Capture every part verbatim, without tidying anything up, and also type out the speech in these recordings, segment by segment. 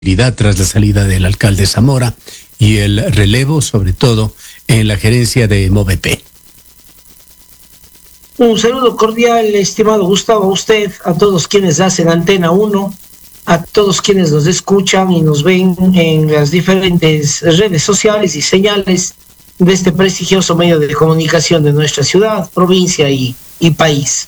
tras la salida del alcalde Zamora y el relevo, sobre todo, en la gerencia de MOVEP. Un saludo cordial, estimado Gustavo, a usted, a todos quienes hacen Antena uno, a todos quienes nos escuchan y nos ven en las diferentes redes sociales y señales de este prestigioso medio de comunicación de nuestra ciudad, provincia y, y país.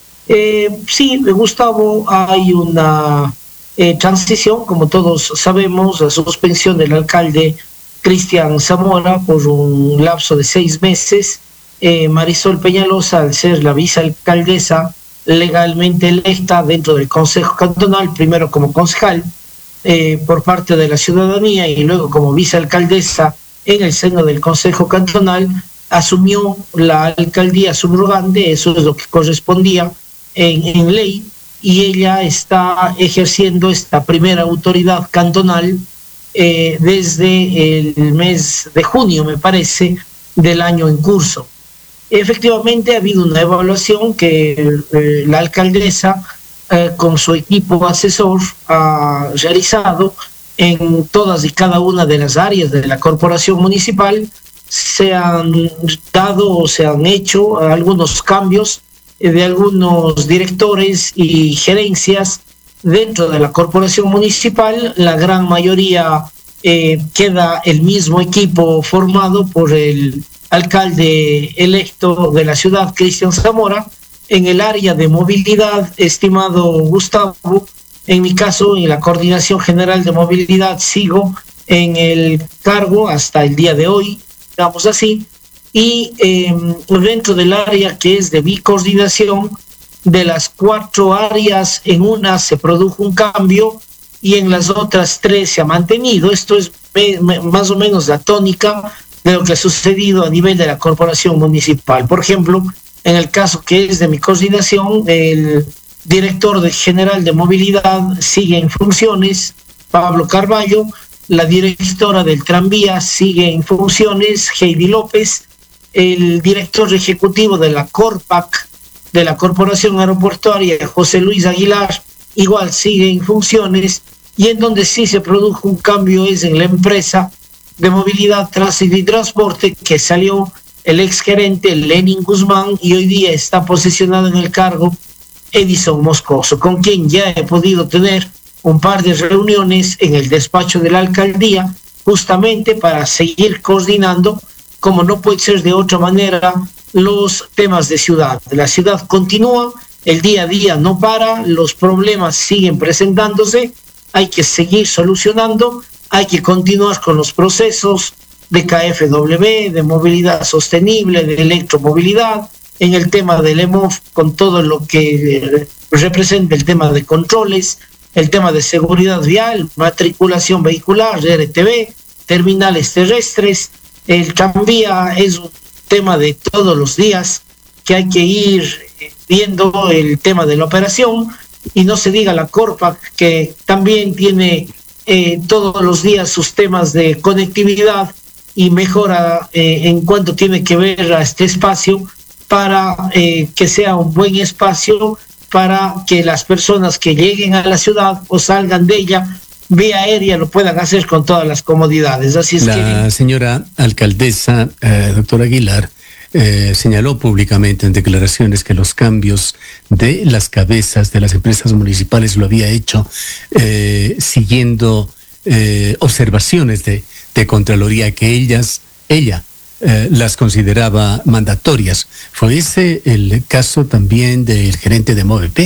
Eh, sí, Gustavo, hay una eh, transición, como todos sabemos, la suspensión del alcalde Cristian Zamora por un lapso de seis meses. Eh, Marisol Peñalosa, al ser la vicealcaldesa legalmente electa dentro del Consejo Cantonal, primero como concejal eh, por parte de la ciudadanía y luego como vicealcaldesa en el seno del Consejo Cantonal, asumió la alcaldía subrogante, eso es lo que correspondía en, en ley, y ella está ejerciendo esta primera autoridad cantonal eh, desde el mes de junio, me parece, del año en curso. Efectivamente ha habido una evaluación que eh, la alcaldesa eh, con su equipo asesor ha realizado en todas y cada una de las áreas de la corporación municipal. Se han dado o se han hecho algunos cambios eh, de algunos directores y gerencias dentro de la corporación municipal. La gran mayoría eh, queda el mismo equipo formado por el alcalde electo de la ciudad, Cristian Zamora. En el área de movilidad, estimado Gustavo, en mi caso, en la Coordinación General de Movilidad, sigo en el cargo hasta el día de hoy, digamos así, y eh, dentro del área que es de bicoordinación, de las cuatro áreas, en una se produjo un cambio y en las otras tres se ha mantenido. Esto es me, me, más o menos la tónica de lo que ha sucedido a nivel de la corporación municipal. Por ejemplo, en el caso que es de mi coordinación, el director de general de movilidad sigue en funciones, Pablo Carballo. La directora del tranvía sigue en funciones, Heidi López. El director ejecutivo de la Corpac, de la Corporación Aeroportuaria, José Luis Aguilar, igual sigue en funciones. Y en donde sí se produjo un cambio es en la empresa de movilidad, tránsito y transporte, que salió el exgerente Lenin Guzmán y hoy día está posicionado en el cargo Edison Moscoso, con quien ya he podido tener un par de reuniones en el despacho de la alcaldía, justamente para seguir coordinando, como no puede ser de otra manera, los temas de ciudad. La ciudad continúa, el día a día no para, los problemas siguen presentándose, hay que seguir solucionando. Hay que continuar con los procesos de K F W, de movilidad sostenible, de electromovilidad, en el tema del E M O F, con todo lo que representa el tema de controles, el tema de seguridad vial, matriculación vehicular, R T V, terminales terrestres. El tranvía es un tema de todos los días que hay que ir viendo el tema de la operación, y no se diga la Corpac, que también tiene Eh, todos los días sus temas de conectividad y mejora eh, en cuanto tiene que ver a este espacio para eh, que sea un buen espacio para que las personas que lleguen a la ciudad o salgan de ella vía aérea lo puedan hacer con todas las comodidades. Así es la que... La señora alcaldesa, eh, doctora Aguilar, Eh, señaló públicamente en declaraciones que los cambios de las cabezas de las empresas municipales lo había hecho eh, siguiendo eh, observaciones de, de Contraloría que ellas, ella eh, las consideraba mandatorias. ¿Fue ese el caso también del gerente de MOVEP?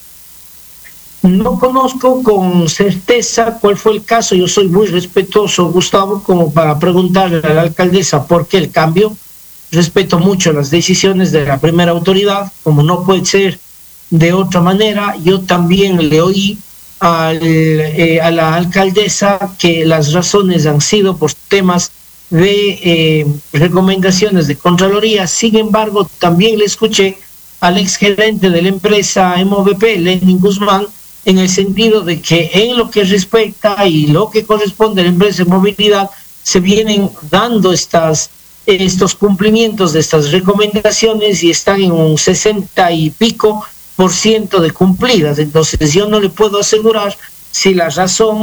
No conozco con certeza cuál fue el caso. Yo soy muy respetuoso, Gustavo, como para preguntarle a la alcaldesa por qué el cambio. Respeto mucho las decisiones de la primera autoridad, como no puede ser de otra manera. Yo también le oí al, eh, a la alcaldesa que las razones han sido por temas de eh, recomendaciones de Contraloría. Sin embargo, también le escuché al exgerente de la empresa M O V P, Lenin Guzmán, en el sentido de que en lo que respecta y lo que corresponde a la empresa de movilidad, se vienen dando estas estos cumplimientos de estas recomendaciones y están en un sesenta y pico por ciento de cumplidas. Entonces yo no le puedo asegurar si la razón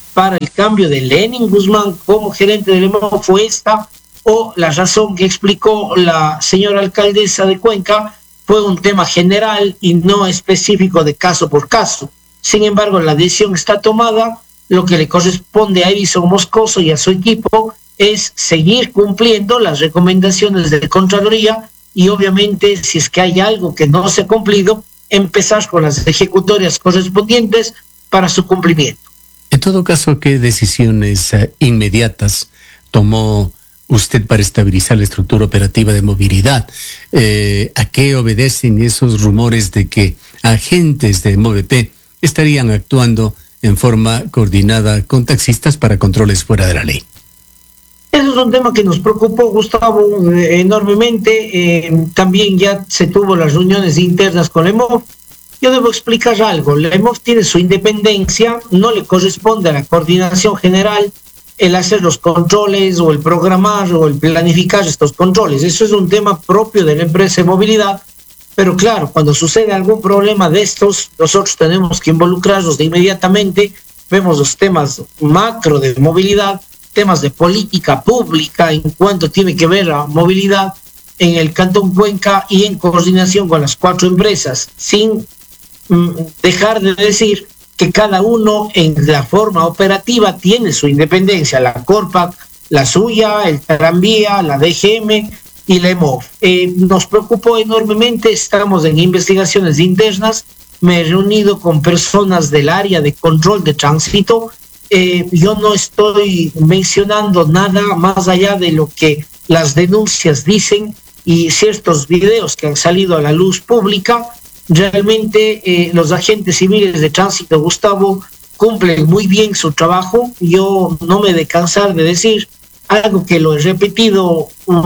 para el cambio de Lenin Guzmán como gerente del E M O V fue esta, o la razón que explicó la señora alcaldesa de Cuenca fue un tema general y no específico de caso por caso. Sin embargo, la decisión está tomada. Lo que le corresponde a Edison Moscoso y a su equipo es seguir cumpliendo las recomendaciones de Contraloría y obviamente si es que hay algo que no se ha cumplido, empezar con las ejecutorias correspondientes para su cumplimiento. En todo caso, ¿qué decisiones uh, inmediatas tomó usted para estabilizar la estructura operativa de movilidad? Eh, ¿A qué obedecen esos rumores de que agentes de MOVEP estarían actuando en forma coordinada con taxistas para controles fuera de la ley? Eso es un tema que nos preocupó, Gustavo, eh, enormemente. Eh, también ya se tuvo las reuniones internas con la E M O V. Yo debo explicar algo. La E M O V tiene su independencia, no le corresponde a la coordinación general el hacer los controles o el programar o el planificar estos controles. Eso es un tema propio de la empresa de movilidad. Pero claro, cuando sucede algún problema de estos, nosotros tenemos que involucrarnos de inmediatamente. Vemos los temas macro de movilidad, temas de política pública en cuanto tiene que ver a movilidad en el Cantón Cuenca y en coordinación con las cuatro empresas, sin mm, dejar de decir que cada uno en la forma operativa tiene su independencia, la Corpac, la suya, el Tranvía, la D G M y la E M O V. Eh, nos preocupó enormemente, estamos en investigaciones internas, me he reunido con personas del área de control de tránsito. Eh, yo no estoy mencionando nada más allá de lo que las denuncias dicen y ciertos videos que han salido a la luz pública. Realmente eh, los agentes civiles de tránsito, Gustavo, cumplen muy bien su trabajo. Yo no me he de cansar de decir algo que lo he repetido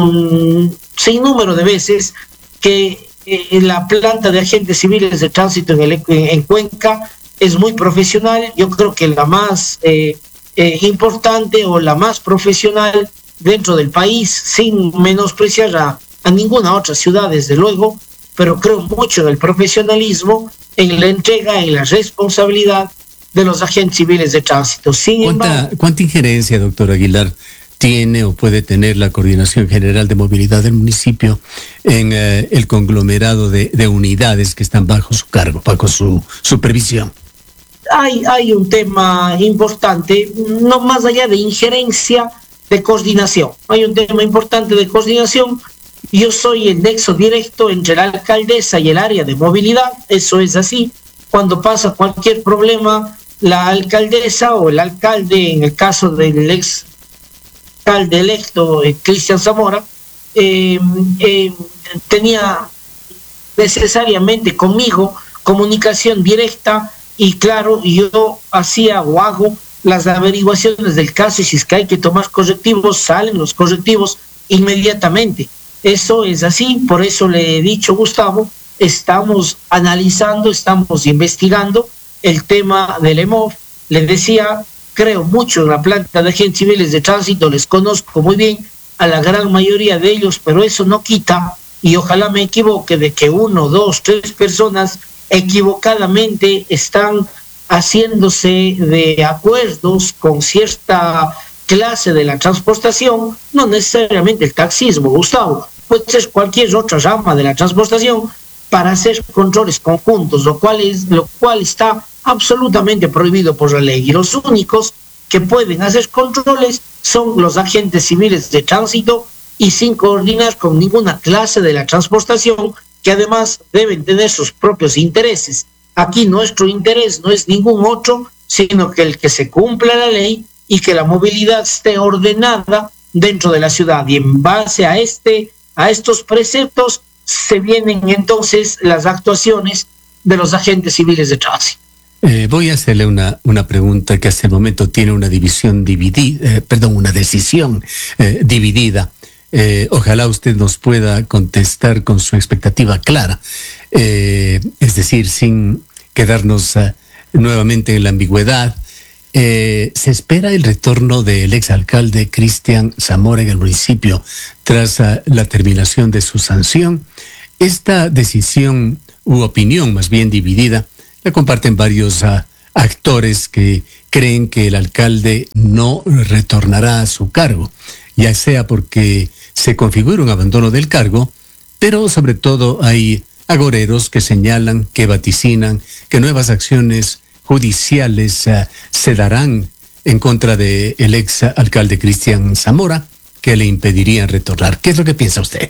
un sinnúmero de veces, que eh, la planta de agentes civiles de tránsito en, el, en Cuenca es muy profesional. Yo creo que la más eh, eh, importante o la más profesional dentro del país, sin menospreciar a, a ninguna otra ciudad, desde luego, pero creo mucho en el profesionalismo, en la entrega, en la responsabilidad de los agentes civiles de tránsito. Sin ¿Cuánta, embargo, ¿Cuánta injerencia, doctor Aguilar, tiene o puede tener la Coordinación General de Movilidad del municipio en eh, el conglomerado de, de unidades que están bajo su cargo, bajo su supervisión? Hay, hay un tema importante, no más allá de injerencia, de coordinación. Hay un tema importante de coordinación. Yo soy el nexo directo entre la alcaldesa y el área de movilidad, eso es así. Cuando pasa cualquier problema, la alcaldesa o el alcalde, en el caso del ex alcalde electo, eh, Cristian Zamora, eh, eh, tenía necesariamente conmigo comunicación directa y claro, yo hacía o hago las averiguaciones del caso y si es que hay que tomar correctivos, salen los correctivos inmediatamente. Eso es así, por eso le he dicho, Gustavo, estamos analizando, estamos investigando el tema del E M O V. Les decía, creo mucho en la planta de agentes civiles de tránsito, les conozco muy bien a la gran mayoría de ellos, pero eso no quita, y ojalá me equivoque, de que uno, dos, tres personas equivocadamente están haciéndose de acuerdos con cierta clase de la transportación, no necesariamente el taxismo, Gustavo, puede ser cualquier otra rama de la transportación, para hacer controles conjuntos, lo cual, es, lo cual está absolutamente prohibido por la ley. Y los únicos que pueden hacer controles son los agentes civiles de tránsito y sin coordinar con ninguna clase de la transportación, que además deben tener sus propios intereses. Aquí nuestro interés no es ningún otro, sino que el que se cumpla la ley y que la movilidad esté ordenada dentro de la ciudad. Y en base a, este, a estos preceptos se vienen entonces las actuaciones de los agentes civiles de tránsito. Eh, voy a hacerle una, una pregunta que hasta el momento tiene una división dividida, eh, perdón, una decisión eh, dividida. Eh, ojalá usted nos pueda contestar con su expectativa clara, eh, es decir, sin quedarnos uh, nuevamente en la ambigüedad. Eh, ¿Se espera el retorno del exalcalde Cristian Zamora en el municipio tras uh, la terminación de su sanción? Esta decisión u opinión más bien dividida la comparten varios uh, actores que creen que el alcalde no retornará a su cargo, ya sea porque se configura un abandono del cargo, pero sobre todo hay agoreros que señalan, que vaticinan, que nuevas acciones judiciales uh, se darán en contra del ex alcalde Cristian Zamora, que le impedirían retornar. ¿Qué es lo que piensa usted?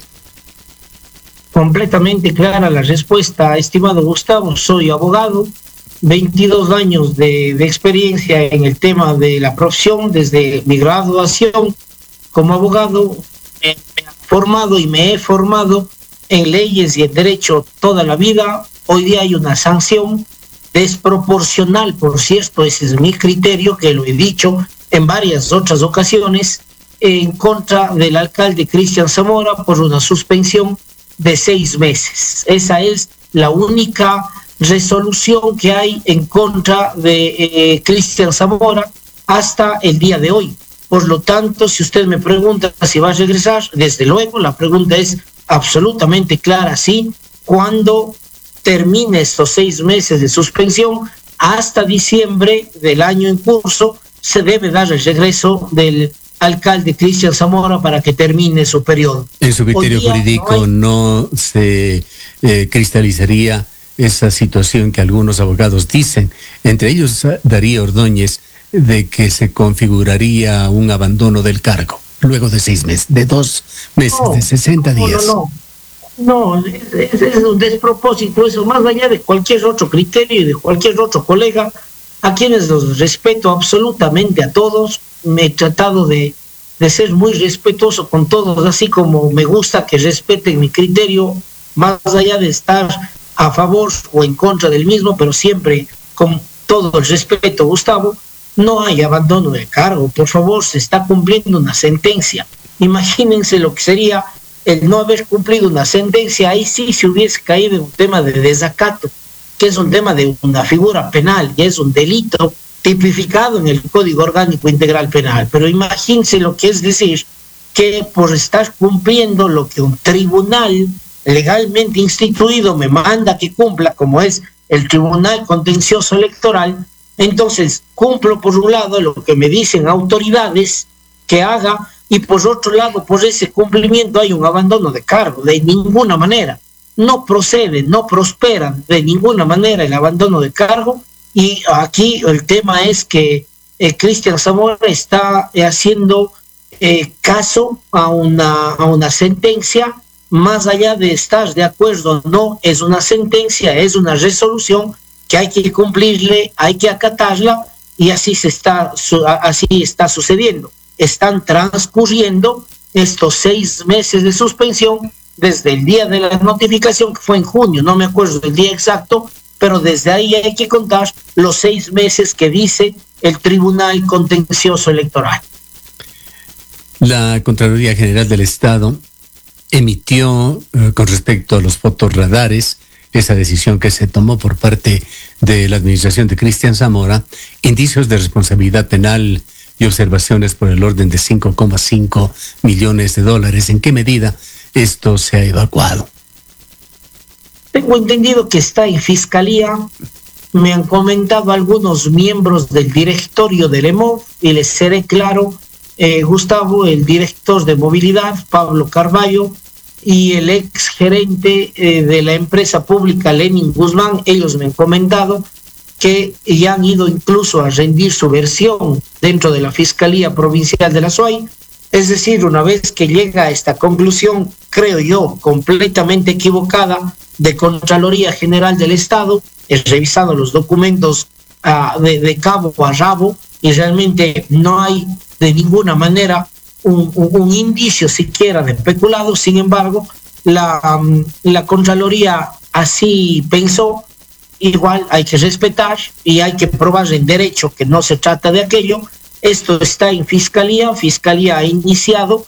Completamente clara la respuesta, estimado Gustavo. Soy abogado, veintidós años de, de experiencia en el tema de la profesión. Desde mi graduación como abogado me, me he formado y me he formado en leyes y en derecho toda la vida. Hoy día hay una sanción desproporcional, por cierto, ese es mi criterio, que lo he dicho en varias otras ocasiones, en contra del alcalde Cristian Zamora por una suspensión de seis meses. Esa es la única resolución que hay en contra de eh, Cristian Zamora hasta el día de hoy. Por lo tanto, si usted me pregunta si va a regresar, desde luego la pregunta es absolutamente clara, sí, cuando termine estos seis meses de suspensión, hasta diciembre del año en curso, se debe dar el regreso del alcalde Cristian Zamora para que termine su periodo. En su criterio jurídico no, hay... no se eh, cristalizaría esa situación que algunos abogados dicen, entre ellos Darío Ordóñez, de que se configuraría un abandono del cargo luego de seis meses, de dos meses, no, de sesenta días. No, no, no, no es, es un despropósito eso, más allá de cualquier otro criterio y de cualquier otro colega, a quienes los respeto absolutamente a todos. Me he tratado de, de ser muy respetuoso con todos, así como me gusta que respeten mi criterio, más allá de estar a favor o en contra del mismo, pero siempre con todo el respeto, Gustavo. No hay abandono del cargo, por favor, se está cumpliendo una sentencia. Imagínense lo que sería el no haber cumplido una sentencia, ahí sí se hubiese caído en un tema de desacato, que es un tema de una figura penal, y es un delito tipificado en el Código Orgánico Integral Penal. Pero imagínense lo que es decir que por estar cumpliendo lo que un tribunal legalmente instituido me manda que cumpla, como es el Tribunal Contencioso Electoral, entonces cumplo por un lado lo que me dicen autoridades que haga, y por otro lado, por ese cumplimiento hay un abandono de cargo. De ninguna manera, no procede, no prospera de ninguna manera el abandono de cargo. Y aquí el tema es que eh, Cristian Zamora está eh, haciendo eh, caso a una, a una sentencia, más allá de estar de acuerdo o no, es una sentencia, es una resolución que hay que cumplirle, hay que acatarla, y así se está, así está sucediendo. Están transcurriendo estos seis meses de suspensión desde el día de la notificación, que fue en junio, no me acuerdo del día exacto, pero desde ahí hay que contar los seis meses que dice el Tribunal Contencioso Electoral. La Contraloría General del Estado emitió eh, con respecto a los fotorradares, esa decisión que se tomó por parte de la administración de Cristian Zamora, indicios de responsabilidad penal y observaciones por el orden de cinco coma cinco millones de dólares. ¿En qué medida esto se ha evacuado? Tengo entendido que está en Fiscalía. Me han comentado algunos miembros del directorio del E M O V, y les seré claro, eh, Gustavo, el director de movilidad, Pablo Carballo, y el ex gerente eh, de la empresa pública, Lenin Guzmán, ellos me han comentado que ya han ido incluso a rendir su versión dentro de la Fiscalía Provincial de la SUAY. Es decir, una vez que llega a esta conclusión, creo yo, completamente equivocada, de Contraloría General del Estado, he revisado los documentos uh, de, de cabo a rabo, y realmente no hay de ninguna manera Un, un, un indicio siquiera de peculado. Sin embargo, la, um, la Contraloría así pensó. Igual hay que respetar y hay que probar en derecho que no se trata de aquello. Esto está en Fiscalía, Fiscalía ha iniciado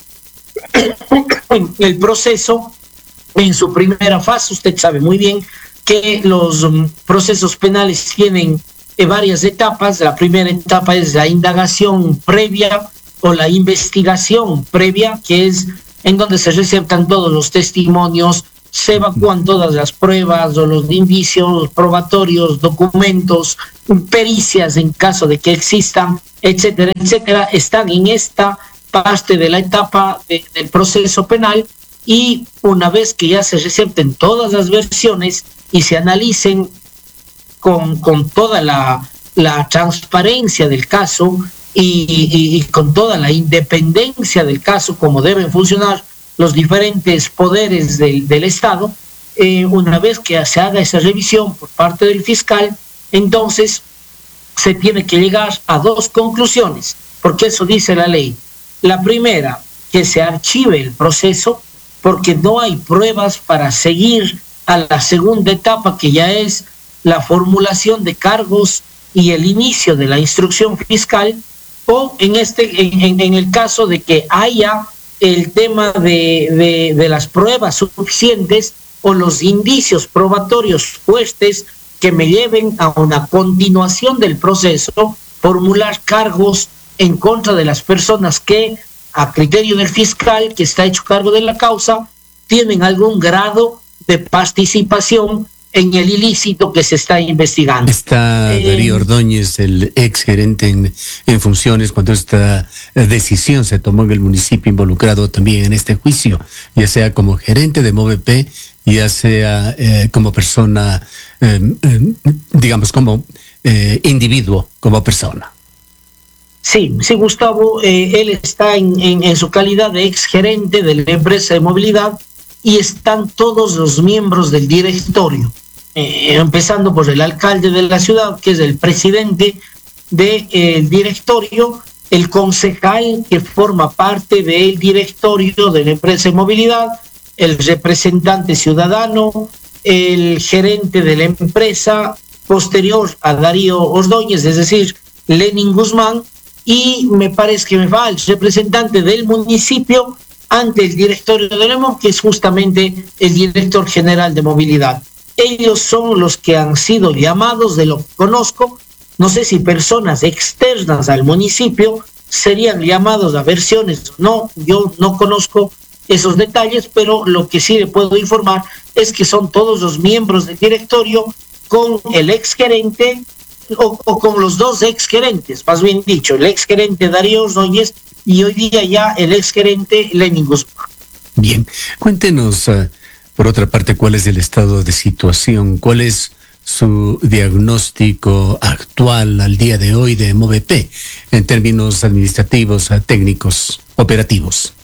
el proceso en su primera fase. Usted sabe muy bien que los um, procesos penales tienen eh, varias etapas. La primera etapa es la indagación previa o la investigación previa, que es en donde se receptan todos los testimonios, se evacúan todas las pruebas o los indicios probatorios, documentos pericias en caso de que existan, etcétera, etcétera, están en esta parte de la etapa de, del proceso penal, y una vez que ya se recepten todas las versiones y se analicen con, con toda la, la transparencia del caso y, y, y con toda la independencia del caso, como deben funcionar los diferentes poderes del, del Estado, eh, una vez que se haga esa revisión por parte del fiscal, entonces se tiene que llegar a dos conclusiones, porque eso dice la ley. La primera, que se archive el proceso, porque no hay pruebas para seguir a la segunda etapa, que ya es la formulación de cargos y el inicio de la instrucción fiscal, o en, este, en, en el caso de que haya el tema de, de, de las pruebas suficientes o los indicios probatorios fuertes que me lleven a una continuación del proceso, formular cargos en contra de las personas que, a criterio del fiscal que está hecho cargo de la causa, tienen algún grado de participación en el ilícito que se está investigando. Está eh, Darío Ordóñez, el ex gerente en, en funciones, cuando esta decisión se tomó en el municipio, involucrado también en este juicio, ya sea como gerente de MOVEP, ya sea eh, como persona, eh, eh, digamos, como eh, individuo, como persona. Sí, sí, Gustavo, eh, él está en, en, en su calidad de ex gerente de la empresa de movilidad, y están todos los miembros del directorio, eh, empezando por el alcalde de la ciudad, que es el presidente del eh, directorio, el concejal que forma parte del directorio de la empresa de movilidad, el representante ciudadano, el gerente de la empresa posterior a Darío Ordóñez, es decir, Lenin Guzmán, y me parece que me va el representante del municipio ante el directorio del E M O, que es justamente el director general de movilidad. Ellos son los que han sido llamados, de lo que conozco. No sé si personas externas al municipio serían llamados a versiones o no, yo no conozco esos detalles, pero lo que sí le puedo informar es que son todos los miembros del directorio, con el exgerente o, o con los dos exgerentes, más bien dicho, el exgerente Darío Ordóñez y hoy día ya el exgerente Lenin Guzmán. Bien, cuéntenos, uh, por otra parte, cuál es el estado de situación, cuál es su diagnóstico actual al día de hoy de MOVEP en términos administrativos, uh, técnicos, operativos.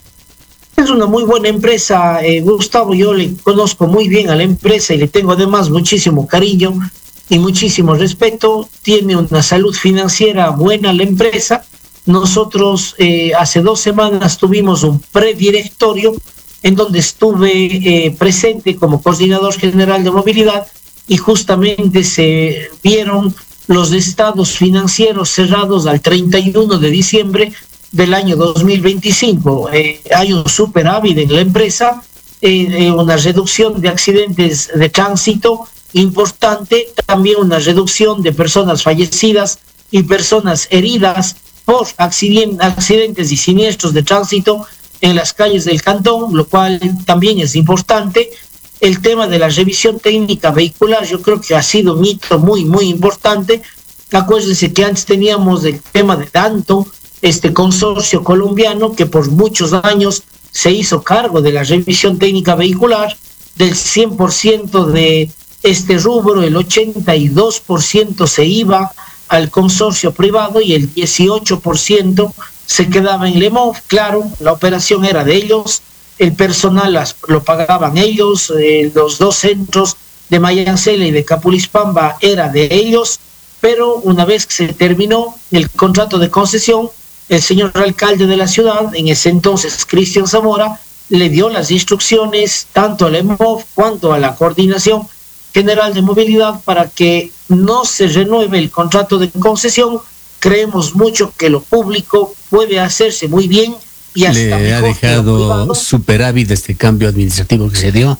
Es una muy buena empresa, eh, Gustavo. Yo le conozco muy bien a la empresa y le tengo además muchísimo cariño y muchísimo respeto. Tiene una salud financiera buena la empresa. Nosotros eh, hace dos semanas tuvimos un predirectorio en donde estuve eh, presente como coordinador general de movilidad, y justamente se vieron los estados financieros cerrados al treinta y uno de diciembre del año dos mil veinticinco. Eh, hay un superávit en la empresa, eh, una reducción de accidentes de tránsito importante, también una reducción de personas fallecidas y personas heridas por accident accidentes y siniestros de tránsito en las calles del cantón, lo cual también es importante. El tema de la revisión técnica vehicular, yo creo que ha sido un hito muy, muy importante. Acuérdense que antes teníamos el tema de Danton, este consorcio colombiano que por muchos años se hizo cargo de la revisión técnica vehicular. Del cien por ciento de este rubro, el ochenta y dos por ciento se iba al consorcio privado y el dieciocho por ciento se quedaba en Lemov. Claro, la operación era de ellos, el personal las, lo pagaban ellos, eh, los dos centros de Mayancela y de Capulispamba era de ellos, pero una vez que se terminó el contrato de concesión, el señor alcalde de la ciudad, en ese entonces Cristian Zamora, le dio las instrucciones tanto al E M O V cuanto a la Coordinación General de Movilidad para que no se renueve el contrato de concesión. Creemos mucho que lo público puede hacerse muy bien y hasta ¿Le mejor ha dejado superávit este cambio administrativo que se dio?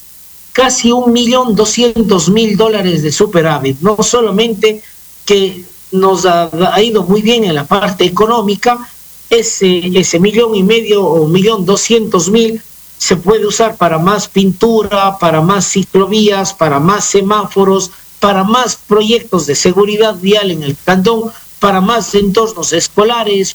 Casi un millón doscientos mil dólares de superávit. No solamente que nos ha, ha ido muy bien en la parte económica, ese, ese millón y medio o un millón doscientos mil se puede usar para más pintura, para más ciclovías, para más semáforos, para más proyectos de seguridad vial en el cantón, para más entornos escolares,